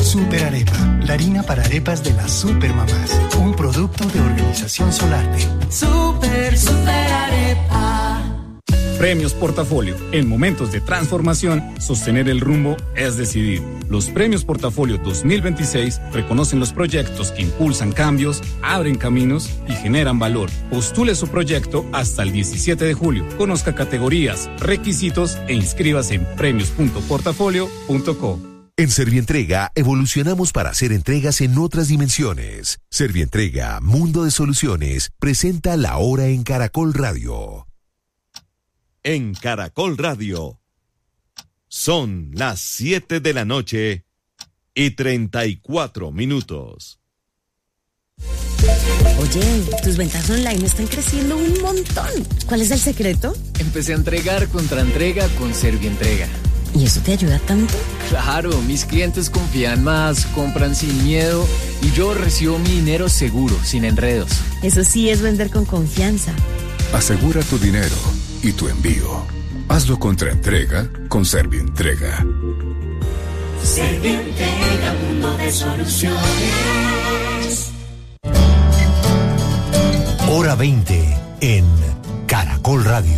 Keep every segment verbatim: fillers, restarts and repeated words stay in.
Super Arepa, la harina para arepas de las supermamás. Un producto de Organización Solarte. Super, super arepa. Premios Portafolio. En momentos de transformación, sostener el rumbo es decidir. Los Premios Portafolio dos mil veintiséis reconocen los proyectos que impulsan cambios, abren caminos y generan valor. Postule su proyecto hasta el diecisiete de julio. Conozca categorías, requisitos e inscríbase en premios punto portafolio punto co. En Servientrega evolucionamos para hacer entregas en otras dimensiones. Servientrega, Mundo de Soluciones, presenta La Hora en Caracol Radio. En Caracol Radio, son las siete de la noche y treinta y cuatro minutos. Oye, tus ventas online están creciendo un montón. ¿Cuál es el secreto? Empecé a entregar contra entrega con Servientrega. ¿Y eso te ayuda tanto? Claro, mis clientes confían más, compran sin miedo y yo recibo mi dinero seguro, sin enredos. Eso sí es vender con confianza. Asegura tu dinero y tu envío. Hazlo contra entrega con Servientrega. Servientrega, mundo de soluciones. Hora veinte en Caracol Radio.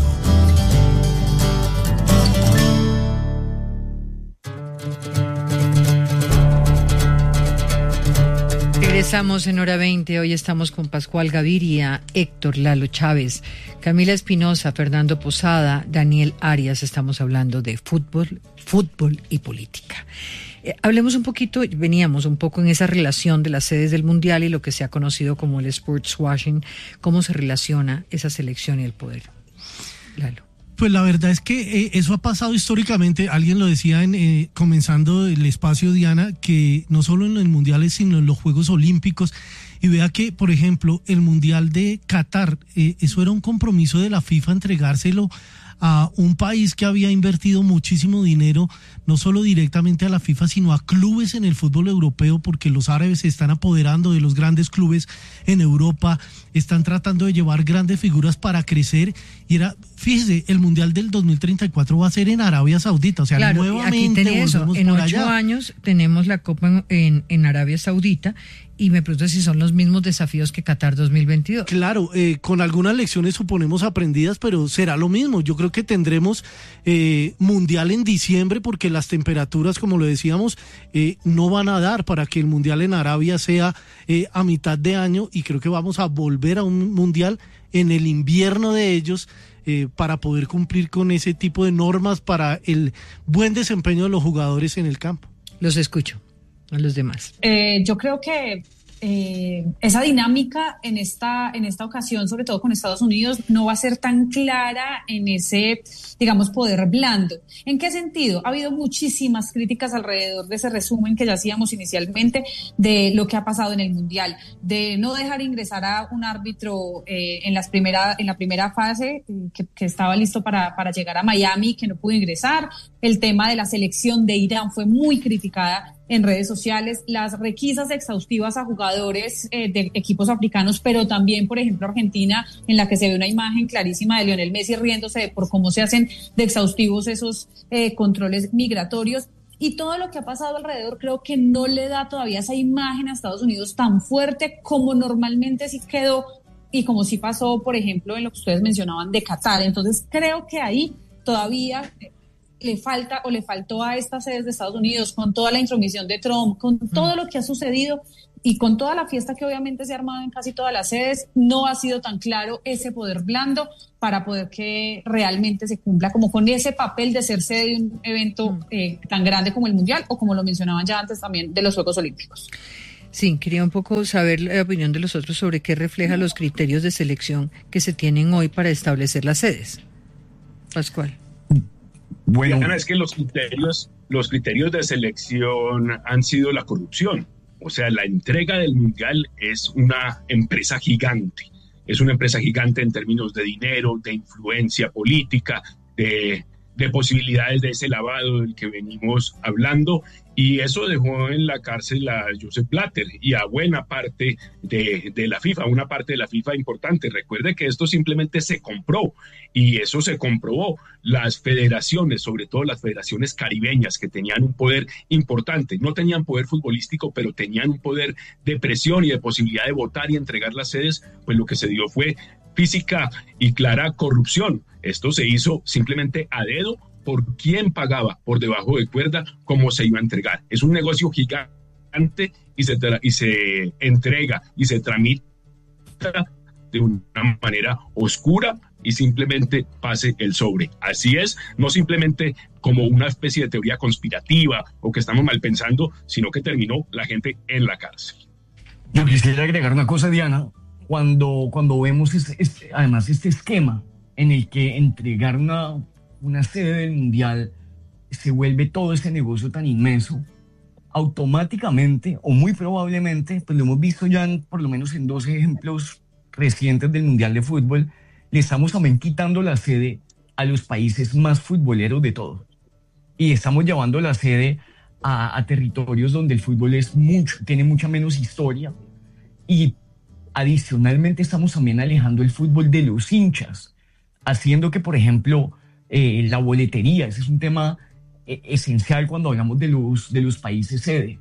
Regresamos en Hora veinte. Hoy estamos con Pascual Gaviria, Héctor Lalo Chávez, Camila Espinosa, Fernando Posada, Daniel Arias. Estamos hablando de fútbol, fútbol y política. Eh, hablemos un poquito, veníamos un poco en esa relación de las sedes del Mundial y lo que se ha conocido como el sports washing. ¿Cómo se relaciona esa selección y el poder? Lalo. Pues la verdad es que eh, eso ha pasado históricamente. Alguien lo decía en, eh, comenzando el espacio, Diana, que no solo en los mundiales sino en los Juegos Olímpicos. Y vea que, por ejemplo, el Mundial de Qatar, eh, eso era un compromiso de la FIFA entregárselo a un país que había invertido muchísimo dinero, no solo directamente a la FIFA, sino a clubes en el fútbol europeo, porque los árabes se están apoderando de los grandes clubes en Europa, están tratando de llevar grandes figuras para crecer, y era, fíjese, el Mundial del dos mil treinta y cuatro va a ser en Arabia Saudita, o sea, claro, nuevamente aquí tenés eso. En ocho allá. años tenemos la Copa en, en, en Arabia Saudita, y me pregunto si son los mismos desafíos que Qatar dos mil veintidós. Claro, eh, con algunas lecciones suponemos aprendidas, pero será lo mismo. Yo creo que tendremos eh, Mundial en diciembre, porque las temperaturas, como lo decíamos, eh, no van a dar para que el Mundial en Arabia sea eh, a mitad de año, y creo que vamos a volver a un Mundial en el invierno de ellos, eh, para poder cumplir con ese tipo de normas para el buen desempeño de los jugadores en el campo. Los escucho. A los demás. Eh, yo creo que eh, esa dinámica en esta, en esta ocasión, sobre todo con Estados Unidos, no va a ser tan clara en ese, digamos, poder blando. ¿En qué sentido? Ha habido muchísimas críticas alrededor de ese resumen que ya hacíamos inicialmente de lo que ha pasado en el Mundial, de no dejar ingresar a un árbitro eh, en, las primera, en la primera fase, eh, que, que estaba listo para, para llegar a Miami, que no pudo ingresar. El tema de la selección de Irán fue muy criticada en redes sociales, las requisas exhaustivas a jugadores eh, de equipos africanos, pero también, por ejemplo, Argentina, en la que se ve una imagen clarísima de Lionel Messi riéndose de por cómo se hacen de exhaustivos esos eh, controles migratorios. Y todo lo que ha pasado alrededor creo que no le da todavía esa imagen a Estados Unidos tan fuerte como normalmente sí quedó y como sí pasó, por ejemplo, en lo que ustedes mencionaban de Qatar. Entonces creo que ahí todavía le falta o le faltó a estas sedes de Estados Unidos, con toda la intromisión de Trump, con todo lo que ha sucedido y con toda la fiesta que obviamente se ha armado en casi todas las sedes, no ha sido tan claro ese poder blando para poder que realmente se cumpla como con ese papel de ser sede de un evento eh, tan grande como el Mundial, o como lo mencionaban ya antes también, de los Juegos Olímpicos. Sí, quería un poco saber la opinión de los otros sobre qué refleja los criterios de selección que se tienen hoy para establecer las sedes. Pascual. Bueno, Ana, es que los criterios, los criterios de selección han sido la corrupción. O sea, la entrega del Mundial es una empresa gigante. Es una empresa gigante en términos de dinero, de influencia política, de, de posibilidades de ese lavado del que venimos hablando, y eso dejó en la cárcel a Joseph Blatter y a buena parte de, de la FIFA, una parte de la FIFA importante. Recuerde que esto simplemente se compró, y eso se comprobó. Las federaciones, sobre todo las federaciones caribeñas, que tenían un poder importante, no tenían poder futbolístico, pero tenían un poder de presión y de posibilidad de votar y entregar las sedes, pues lo que se dio fue física y clara corrupción. Esto se hizo simplemente a dedo por quién pagaba por debajo de cuerda, cómo se iba a entregar. Es un negocio gigante y se, tra- y se entrega y se tramita de una manera oscura y simplemente pase el sobre. Así es, no simplemente como una especie de teoría conspirativa o que estamos mal pensando, sino que terminó la gente en la cárcel. Yo quisiera agregar una cosa, Diana. Cuando, cuando vemos este, este, además este esquema en el que entregar una, una sede del Mundial se vuelve todo ese negocio tan inmenso, automáticamente o muy probablemente, pues lo hemos visto ya en, por lo menos en dos ejemplos recientes del Mundial de Fútbol, le estamos también quitando la sede a los países más futboleros de todos. Y estamos llevando la sede a, a territorios donde el fútbol es mucho, tiene mucha menos historia, y adicionalmente estamos también alejando el fútbol de los hinchas, haciendo que, por ejemplo, eh, la boletería, ese es un tema eh, esencial cuando hablamos de los, de los países sede.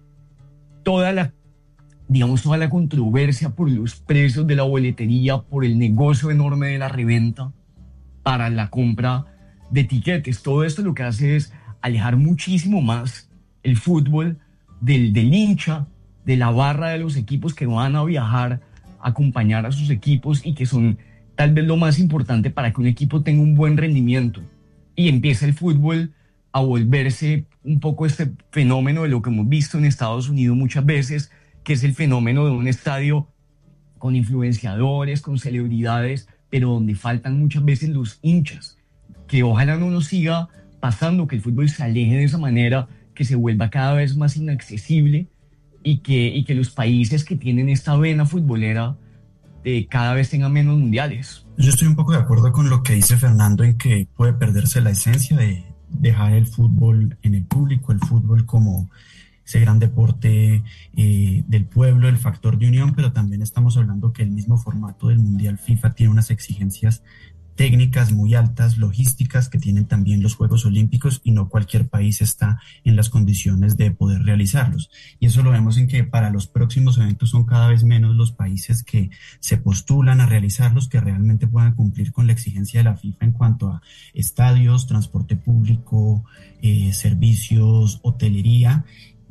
Toda la, digamos, toda la controversia por los precios de la boletería, por el negocio enorme de la reventa para la compra de tiquetes, todo esto lo que hace es alejar muchísimo más el fútbol del, del hincha, de la barra de los equipos que van a viajar a acompañar a sus equipos y que son tal vez lo más importante para que un equipo tenga un buen rendimiento, y empieza el fútbol a volverse un poco este fenómeno de lo que hemos visto en Estados Unidos muchas veces, que es el fenómeno de un estadio con influenciadores, con celebridades, pero donde faltan muchas veces los hinchas, que ojalá no nos siga pasando, que el fútbol se aleje de esa manera, que se vuelva cada vez más inaccesible, y que, y que los países que tienen esta vena futbolera eh, cada vez tengan menos mundiales. Yo estoy un poco de acuerdo con lo que dice Fernando, en que puede perderse la esencia de dejar el fútbol en el público, el fútbol como ese gran deporte eh, del pueblo, el factor de unión, pero también estamos hablando que el mismo formato del Mundial FIFA tiene unas exigencias técnicas muy altas, logísticas, que tienen también los Juegos Olímpicos, y no cualquier país está en las condiciones de poder realizarlos. Y eso lo vemos en que para los próximos eventos son cada vez menos los países que se postulan a realizarlos, que realmente puedan cumplir con la exigencia de la FIFA en cuanto a estadios, transporte público, eh, servicios, hotelería,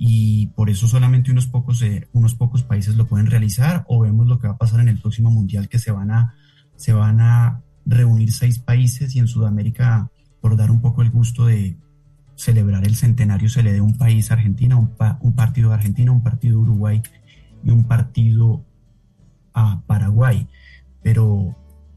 y por eso solamente unos pocos, eh, unos pocos países lo pueden realizar. O vemos lo que va a pasar en el próximo Mundial, que se van a, se van a reunir seis países, y en Sudamérica, por dar un poco el gusto de celebrar el centenario, se le dé un país a Argentina, un, pa- un partido a Argentina, un partido a Uruguay y un partido a Paraguay. Pero,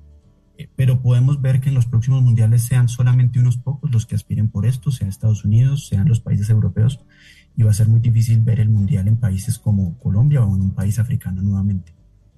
pero podemos ver que en los próximos mundiales sean solamente unos pocos los que aspiren por esto, sea Estados Unidos, sean los países europeos, y va a ser muy difícil ver el mundial en países como Colombia o en un país africano nuevamente.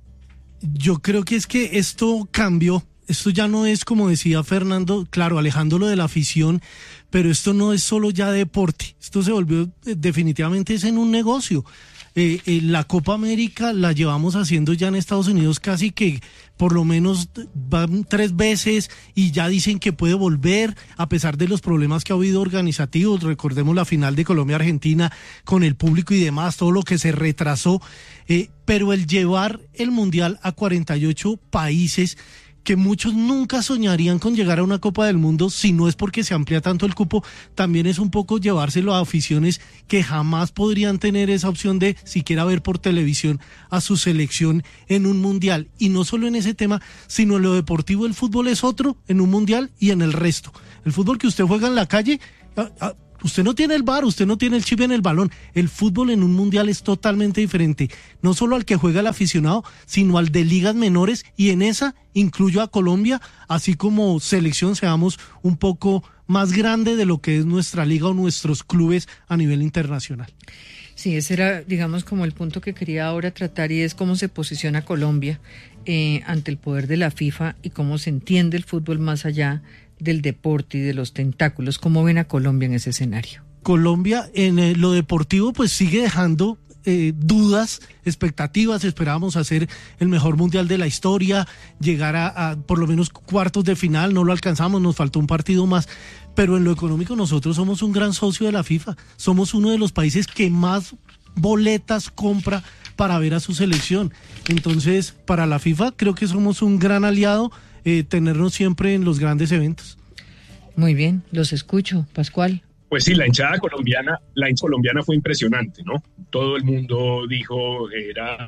Yo creo que es que esto cambió. Esto ya no es, como decía Fernando, claro, alejándolo de la afición, pero esto no es solo ya deporte. Esto se volvió eh, definitivamente es en un negocio. Eh, eh, la Copa América la llevamos haciendo ya en Estados Unidos casi que por lo menos van tres veces, y ya dicen que puede volver a pesar de los problemas que ha habido organizativos. Recordemos la final de Colombia-Argentina con el público y demás, todo lo que se retrasó. Eh, pero el llevar el Mundial a cuarenta y ocho países, que muchos nunca soñarían con llegar a una Copa del Mundo si no es porque se amplía tanto el cupo, también es un poco llevárselo a aficiones que jamás podrían tener esa opción de siquiera ver por televisión a su selección en un mundial. Y no solo en ese tema, sino en lo deportivo. El fútbol es otro en un mundial y en el resto. El fútbol que usted juega en la calle, a, a, usted no tiene el V A R, usted no tiene el chip en el balón. El fútbol en un mundial es totalmente diferente, no solo al que juega el aficionado, sino al de ligas menores, y en esa incluyo a Colombia, así como selección, seamos un poco más grande de lo que es nuestra liga o nuestros clubes a nivel internacional. Sí, ese era, digamos, como el punto que quería ahora tratar, y es cómo se posiciona Colombia eh, ante el poder de la FIFA y cómo se entiende el fútbol más allá del deporte y de los tentáculos. ¿Cómo ven a Colombia en ese escenario? Colombia en eh, lo deportivo pues sigue dejando eh, dudas, expectativas. Esperábamos hacer el mejor mundial de la historia, llegar a, a por lo menos cuartos de final, no lo alcanzamos, nos faltó un partido más. Pero en lo económico nosotros somos un gran socio de la FIFA, somos uno de los países que más boletas compra para ver a su selección. Entonces, para la FIFA creo que somos un gran aliado, eh, tenernos siempre en los grandes eventos. Muy bien, los escucho, Pascual. Pues sí, la hinchada colombiana, la hinchada colombiana fue impresionante, ¿no? Todo el mundo dijo, era...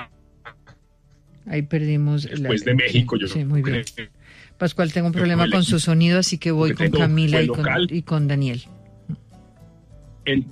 Ahí perdimos... Después la... de México, yo sí, muy bien. creo. Pascual, tengo un problema con su sonido, así que voy con Camila y con, y con Daniel. El...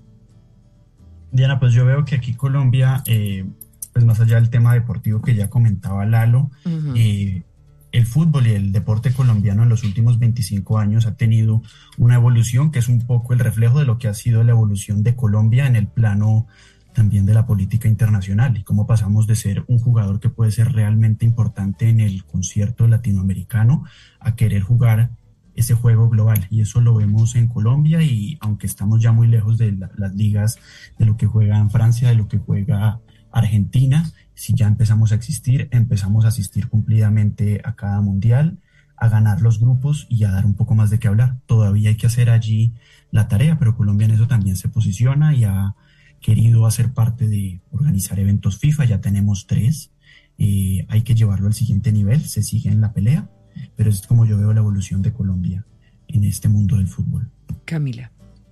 Diana, pues yo veo que aquí Colombia, eh, pues más allá del tema deportivo que ya comentaba Lalo, uh-huh. eh, el fútbol y el deporte colombiano en los últimos veinticinco años ha tenido una evolución que es un poco el reflejo de lo que ha sido la evolución de Colombia en el plano también de la política internacional y cómo pasamos de ser un jugador que puede ser realmente importante en el concierto latinoamericano a querer jugar ese juego global, y eso lo vemos en Colombia, y aunque estamos ya muy lejos de la, las ligas, de lo que juega en Francia, de lo que juega Argentina, si ya empezamos a existir, empezamos a asistir cumplidamente a cada mundial, a ganar los grupos y a dar un poco más de qué hablar. Todavía hay que hacer allí la tarea, pero Colombia en eso también se posiciona y ha querido hacer parte de organizar eventos FIFA, ya tenemos tres, eh, hay que llevarlo al siguiente nivel, se sigue en la pelea, pero es como yo veo la evolución de Colombia en este mundo del fútbol. Camila.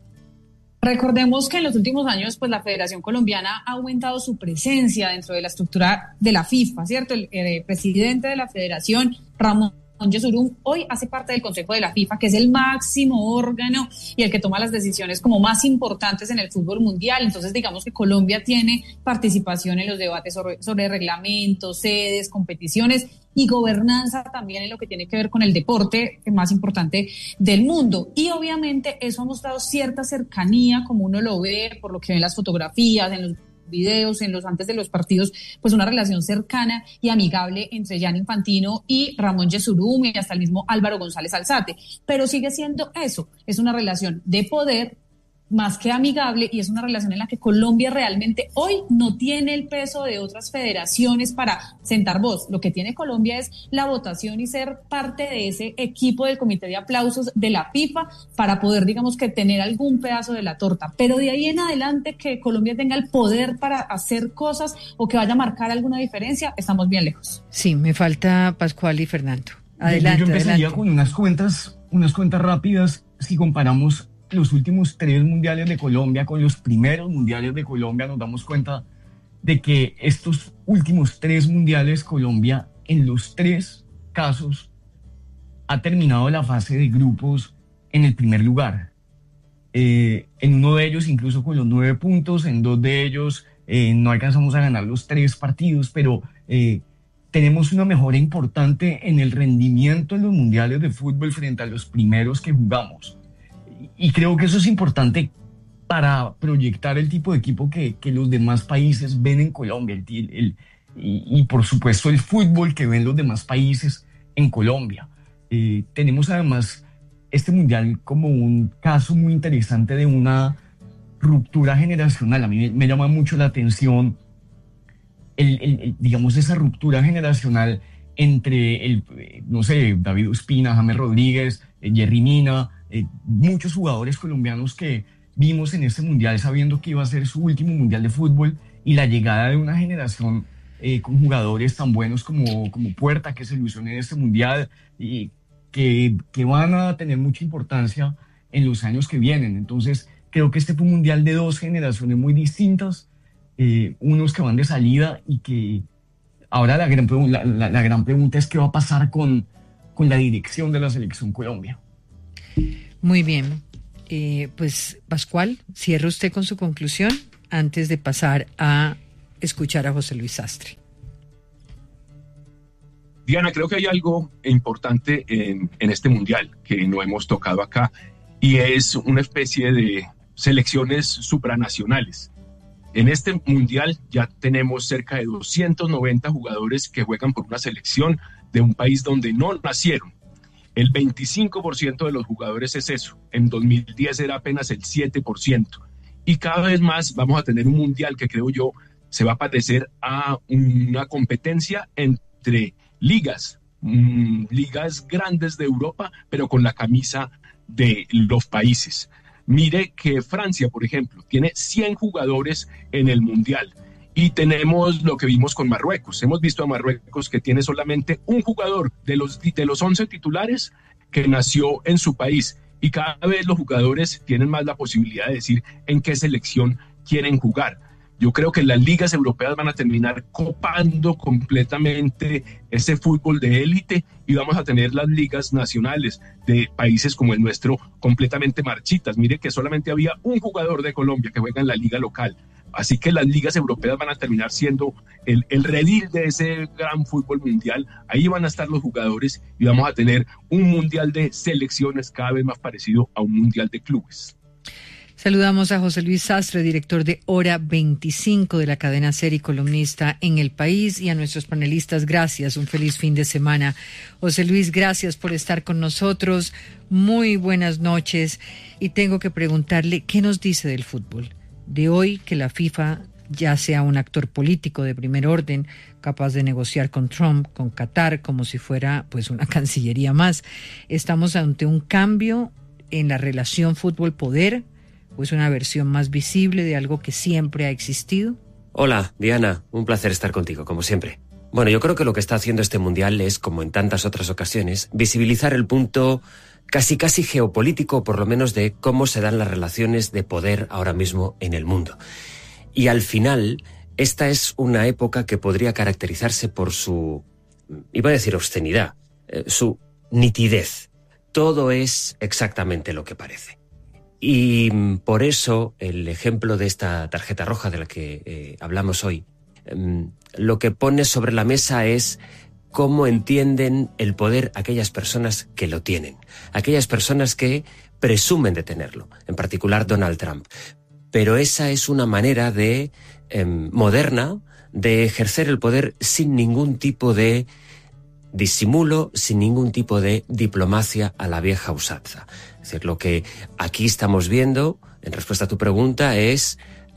Recordemos que en los últimos años, pues la Federación Colombiana ha aumentado su presencia dentro de la estructura de la FIFA, ¿cierto? El, el presidente de la Federación, Ramón Yesurún, hoy hace parte del Consejo de la FIFA, que es el máximo órgano y el que toma las decisiones como más importantes en el fútbol mundial. Entonces, digamos que Colombia tiene participación en los debates sobre, sobre reglamentos, sedes, competiciones y gobernanza también en lo que tiene que ver con el deporte más importante del mundo. Y obviamente eso ha mostrado cierta cercanía, como uno lo ve por lo que ven las fotografías, en los videos, en los antes de los partidos, pues una relación cercana y amigable entre Gianni Infantino y Ramón Yesurún y hasta el mismo Álvaro González Alzate. Pero sigue siendo eso, es una relación de poder más que amigable, y es una relación en la que Colombia realmente hoy no tiene el peso de otras federaciones para sentar voz. Lo que tiene Colombia es la votación y ser parte de ese equipo del comité de aplausos de la FIFA para poder, digamos, que tener algún pedazo de la torta. Pero de ahí en adelante que Colombia tenga el poder para hacer cosas o que vaya a marcar alguna diferencia, estamos bien lejos. Sí, me falta Pascual y Fernando. Adelante, yo, yo empezaría adelante. con unas cuentas, unas cuentas rápidas. Si comparamos los últimos tres mundiales de Colombia con los primeros mundiales de Colombia, nos damos cuenta de que estos últimos tres mundiales Colombia, en los tres casos, ha terminado la fase de grupos en el primer lugar. Eh, en uno de ellos incluso con los nueve puntos, en dos de ellos eh, no alcanzamos a ganar los tres partidos, pero eh, tenemos una mejora importante en el rendimiento en los mundiales de fútbol frente a los primeros que jugamos. Y creo que eso es importante para proyectar el tipo de equipo que, que los demás países ven en Colombia, el, el, y, y por supuesto el fútbol que ven los demás países en Colombia. Eh, tenemos además este mundial como un caso muy interesante de una ruptura generacional. A mí me, me llama mucho la atención el, el, el, digamos, esa ruptura generacional entre, el, no sé, David Ospina, James Rodríguez, eh, Jerry Mina, eh, muchos jugadores colombianos que vimos en este mundial sabiendo que iba a ser su último mundial de fútbol, y la llegada de una generación eh, con jugadores tan buenos como, como Puerta, que se ilusionó en este mundial y que, que van a tener mucha importancia en los años que vienen. Entonces creo que este fue un mundial de dos generaciones muy distintas, eh, unos que van de salida y que ahora la gran, la, la, la gran pregunta es qué va a pasar con, con la dirección de la Selección Colombia. Muy bien. Eh, pues Pascual, cierre usted con su conclusión antes de pasar a escuchar a José Luis Sastre. Diana, creo que hay algo importante en, en este mundial que no hemos tocado acá, y es una especie de selecciones supranacionales. En este mundial ya tenemos cerca de doscientos noventa jugadores que juegan por una selección de un país donde no nacieron. El veinticinco por ciento de los jugadores es eso. En dos mil diez era apenas el siete por ciento. Y cada vez más vamos a tener un mundial que creo yo se va a parecer a una competencia entre ligas, mmm, ligas grandes de Europa, pero con la camisa de los países. Mire que Francia, por ejemplo, tiene cien jugadores en el mundial. Y tenemos lo que vimos con Marruecos. Hemos visto a Marruecos que tiene solamente un jugador de los, de los once titulares que nació en su país. Y cada vez los jugadores tienen más la posibilidad de decir en qué selección quieren jugar. Yo creo que las ligas europeas van a terminar copando completamente ese fútbol de élite y vamos a tener las ligas nacionales de países como el nuestro completamente marchitas. Mire que solamente había un jugador de Colombia que juega en la liga local. Así que las ligas europeas van a terminar siendo el, el redil de ese gran fútbol mundial. Ahí van a estar los jugadores y vamos a tener un mundial de selecciones cada vez más parecido a un mundial de clubes. Saludamos a José Luis Sastre, director de Hora veinticinco de la cadena SER y columnista en El País, y a nuestros panelistas, gracias, un feliz fin de semana. José Luis, gracias por estar con nosotros, muy buenas noches, y tengo que preguntarle, ¿qué nos dice del fútbol? De hoy que la FIFA ya sea un actor político de primer orden, capaz de negociar con Trump, con Qatar, como si fuera pues una cancillería más. ¿Estamos ante un cambio en la relación fútbol-poder o es una versión más visible de algo que siempre ha existido? Hola, Diana, un placer estar contigo, como siempre. Bueno, yo creo que lo que está haciendo este mundial es, como en tantas otras ocasiones, visibilizar el punto casi casi geopolítico, por lo menos de cómo se dan las relaciones de poder ahora mismo en el mundo. Y al final, esta es una época que podría caracterizarse por su, iba a decir obscenidad, eh, su nitidez. Todo es exactamente lo que parece. Y por eso el ejemplo de esta tarjeta roja de la que eh, hablamos hoy, eh, lo que pone sobre la mesa es cómo entienden el poder aquellas personas que lo tienen, aquellas personas que presumen de tenerlo, en particular Donald Trump. Pero esa es una manera de eh, moderna de ejercer el poder sin ningún tipo de disimulo, sin ningún tipo de diplomacia a la vieja usanza. Es decir, lo que aquí estamos viendo, en respuesta a tu pregunta, es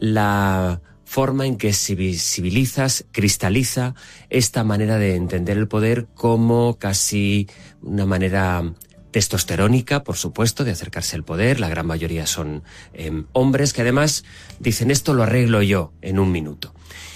la forma en que se visibilizas, cristaliza esta manera de entender el poder como casi una manera testosterónica, por supuesto, de acercarse al poder. La gran mayoría son eh, hombres que además dicen esto lo arreglo yo en un minuto.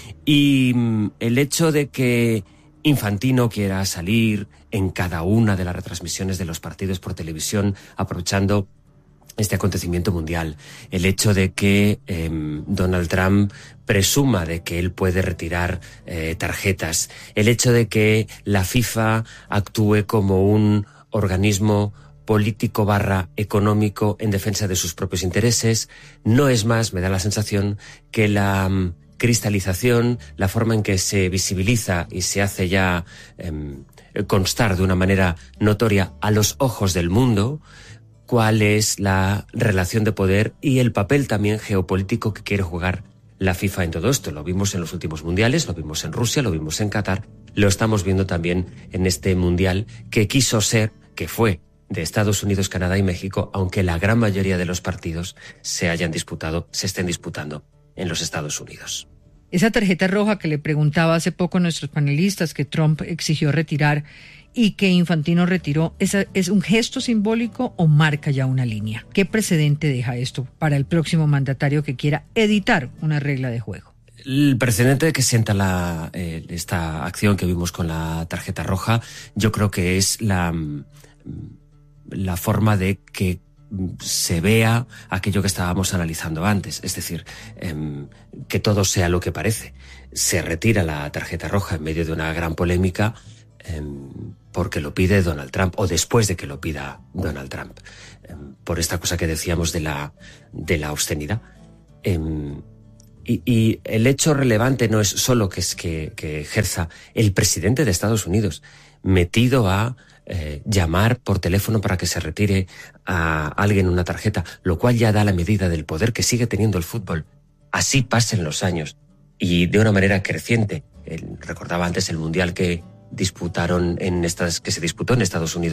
Y mm, el hecho de que Infantino quiera salir en cada una de las retransmisiones de los partidos por televisión aprovechando este acontecimiento mundial, el hecho de que eh, Donald Trump presuma de que él puede retirar eh, tarjetas, el hecho de que la FIFA actúe como un organismo político barra económico en defensa de sus propios intereses, no es más, me da la sensación, que la um, cristalización, la forma en que se visibiliza y se hace ya um, constar de una manera notoria a los ojos del mundo cuál es la relación de poder y el papel también geopolítico que quiere jugar la FIFA en todo esto. Lo vimos en los últimos mundiales, lo vimos en Rusia, lo vimos en Qatar, lo estamos viendo también en este mundial que quiso ser, que fue de Estados Unidos, Canadá y México, aunque la gran mayoría de los partidos se hayan disputado, se estén disputando en los Estados Unidos. Esa tarjeta roja que le preguntaba hace poco a nuestros panelistas que Trump exigió retirar y que Infantino retiró, ¿es, es un gesto simbólico o marca ya una línea? ¿Qué precedente deja esto para el próximo mandatario que quiera editar una regla de juego? El precedente que sienta la, eh, esta acción que vimos con la tarjeta roja, yo creo que es la, la forma de que se vea aquello que estábamos analizando antes, es decir, eh, que todo sea lo que parece. Se retira la tarjeta roja en medio de una gran polémica eh, porque lo pide Donald Trump, o después de que lo pida Donald Trump, eh, por esta cosa que decíamos de la, de la obscenidad. Eh, y, y el hecho relevante no es solo que, es que, que ejerza el presidente de Estados Unidos metido a Eh, llamar por teléfono para que se retire a alguien una tarjeta, lo cual ya da la medida del poder que sigue teniendo el fútbol. Así pasen los años y de una manera creciente. El, recordaba antes el mundial que disputaron en estas, que se disputó en Estados Unidos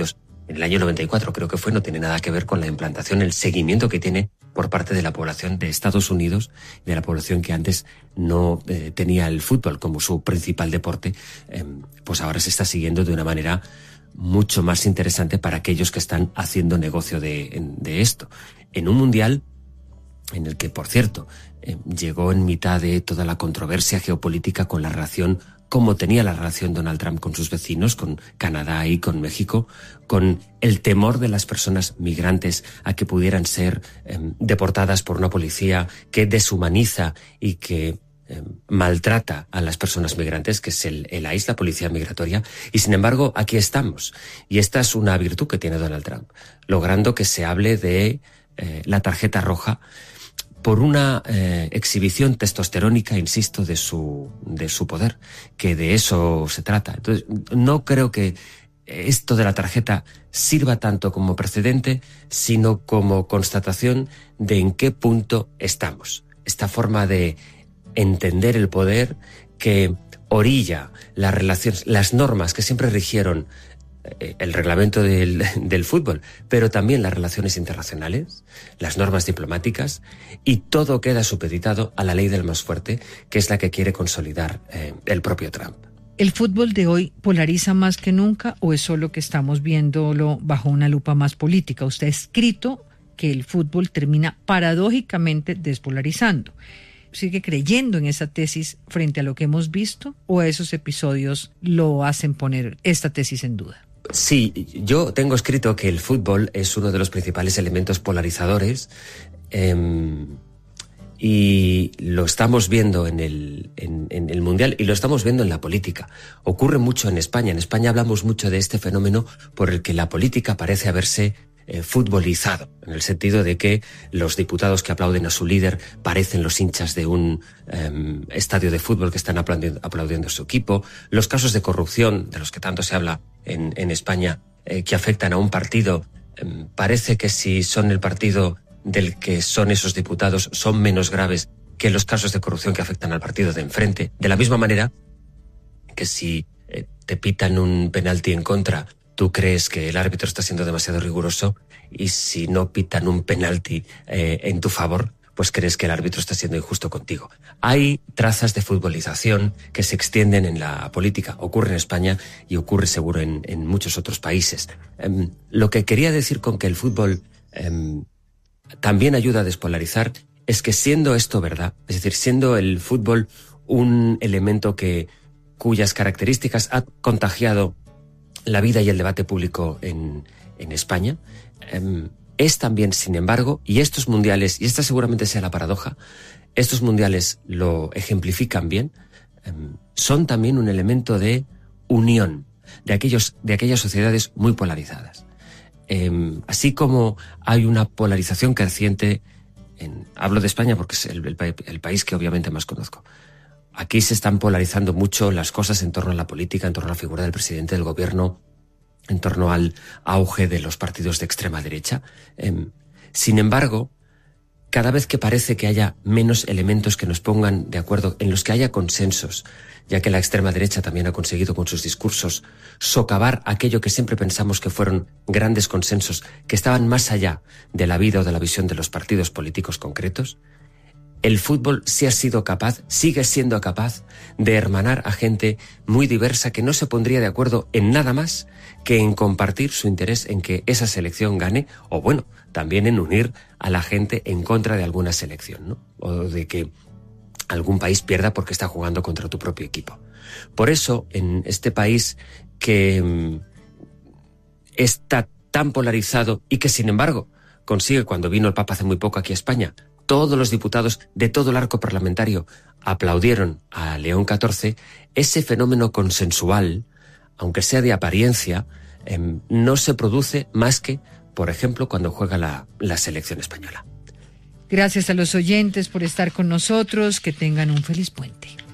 en el año noventa y cuatro creo que fue, no tiene nada que ver con la implantación, el seguimiento que tiene por parte de la población de Estados Unidos, de la población que antes no eh, tenía el fútbol como su principal deporte, eh, pues ahora se está siguiendo de una manera mucho más interesante para aquellos que están haciendo negocio de, de esto. En un mundial en el que, por cierto, eh, llegó en mitad de toda la controversia geopolítica con la relación, cómo tenía la relación Donald Trump con sus vecinos, con Canadá y con México, con el temor de las personas migrantes a que pudieran ser eh, deportadas por una policía que deshumaniza y que eh, maltrata a las personas migrantes, que es el, el I C E, la policía migratoria. Y sin embargo, aquí estamos. Y esta es una virtud que tiene Donald Trump, logrando que se hable de eh, la tarjeta roja por una eh, exhibición testosterónica, insisto, de su, de su poder, que de eso se trata. Entonces, no creo que esto de la tarjeta sirva tanto como precedente, sino como constatación de en qué punto estamos. Esta forma de entender el poder que orilla las relaciones, las normas que siempre rigieron el reglamento del, del fútbol, pero también las relaciones internacionales, las normas diplomáticas, y todo queda supeditado a la ley del más fuerte, que es la que quiere consolidar eh, el propio Trump. ¿El fútbol de hoy polariza más que nunca o es solo que estamos viéndolo bajo una lupa más política? Usted ha escrito que el fútbol termina paradójicamente despolarizando. ¿Sigue creyendo en esa tesis frente a lo que hemos visto o esos episodios lo hacen poner esta tesis en duda? Sí, yo tengo escrito que el fútbol es uno de los principales elementos polarizadores eh, y lo estamos viendo en el, en, en el Mundial y lo estamos viendo en la política. Ocurre mucho en España. En España hablamos mucho de este fenómeno por el que la política parece haberse eh, futbolizado, en el sentido de que los diputados que aplauden a su líder parecen los hinchas de un eh, estadio de fútbol que están aplaudiendo, aplaudiendo a su equipo. Los casos de corrupción, de los que tanto se habla en, en España, eh, que afectan a un partido, eh, parece que si son el partido del que son esos diputados son menos graves que los casos de corrupción que afectan al partido de enfrente. De la misma manera que si eh, te pitan un penalti en contra, tú crees que el árbitro está siendo demasiado riguroso, y si no pitan un penalti eh, en tu favor, pues crees que el árbitro está siendo injusto contigo. Hay trazas de futbolización que se extienden en la política. Ocurre en España y ocurre seguro en, en muchos otros países. Eh, lo que quería decir con que el fútbol eh, también ayuda a despolarizar es que, siendo esto verdad, es decir, siendo el fútbol un elemento que cuyas características ha contagiado la vida y el debate público en, en España, eh, es también, sin embargo, y estos mundiales, y esta seguramente sea la paradoja, estos mundiales lo ejemplifican bien, eh, son también un elemento de unión de, aquellos, de aquellas sociedades muy polarizadas. Eh, así como hay una polarización creciente, en, hablo de España porque es el, el, el país que obviamente más conozco. Aquí se están polarizando mucho las cosas en torno a la política, en torno a la figura del presidente del gobierno, en torno al auge de los partidos de extrema derecha. Eh, sin embargo, cada vez que parece que haya menos elementos que nos pongan de acuerdo, en los que haya consensos, ya que la extrema derecha también ha conseguido con sus discursos socavar aquello que siempre pensamos que fueron grandes consensos, que estaban más allá de la vida o de la visión de los partidos políticos concretos, el fútbol sí ha sido capaz, sigue siendo capaz de hermanar a gente muy diversa que no se pondría de acuerdo en nada más que en compartir su interés en que esa selección gane, o bueno, también en unir a la gente en contra de alguna selección, ¿no? O de que algún país pierda porque está jugando contra tu propio equipo. Por eso, en este país que mmm, está tan polarizado y que, sin embargo, consigue, cuando vino el Papa hace muy poco aquí a España, todos los diputados de todo el arco parlamentario aplaudieron a León catorce, ese fenómeno consensual, aunque sea de apariencia, eh, no se produce más que, por ejemplo, cuando juega la, la selección española. Gracias a los oyentes por estar con nosotros. Que tengan un feliz puente.